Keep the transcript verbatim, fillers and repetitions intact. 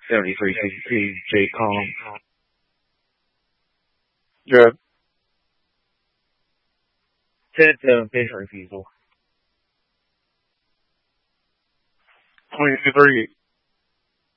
seventy-three sixty-two, J COM. Good. ten seven, patient refusal. twenty-two thirty-eight.